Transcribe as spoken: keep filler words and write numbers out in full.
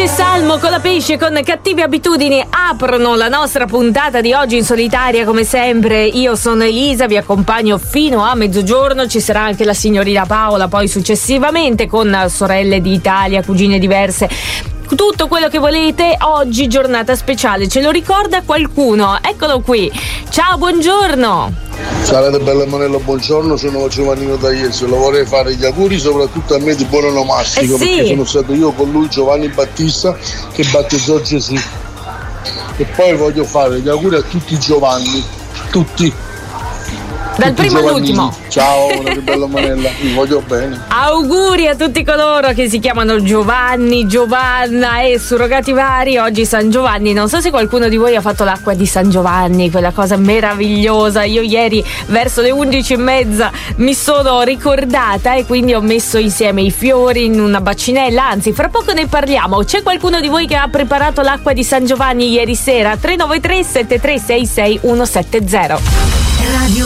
Salmo con la pesce, con Cattive Abitudini aprono la nostra puntata di oggi in solitaria come sempre. Io sono Elisa, vi accompagno fino a mezzogiorno, ci sarà anche la signorina Paola poi successivamente con Sorelle d'Italia, Cugine Diverse, tutto quello che volete. Oggi giornata speciale, ce lo ricorda qualcuno? Eccolo qui, ciao, buongiorno. Salve bella Manello, buongiorno, sono Giovannino da Iesi. Lo vorrei fare gli auguri soprattutto a me di buon onomastico, eh sì. perché sono stato io con lui Giovanni Battista che battezzò Gesù. E poi voglio fare gli auguri a tutti i Giovanni, tutti. Dal tutti primo all'ultimo. Ciao, che bella Manella, vi voglio bene. Auguri a tutti coloro che si chiamano Giovanni, Giovanna e surrogati vari. Oggi San Giovanni, non so se qualcuno di voi ha fatto l'acqua di San Giovanni, quella cosa meravigliosa. Io ieri verso le undici e mezza mi sono ricordata e quindi ho messo insieme i fiori in una bacinella, anzi fra poco ne parliamo. C'è qualcuno di voi che ha preparato l'acqua di San Giovanni ieri sera? tre nove tre sette tre sei sei uno sette zero. Radio